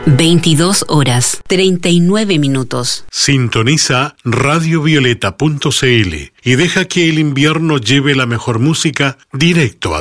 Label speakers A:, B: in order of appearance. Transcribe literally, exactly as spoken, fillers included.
A: veintidós horas, treinta y nueve minutos.
B: Sintoniza radio violeta punto c l y deja que el invierno lleve la mejor música directo a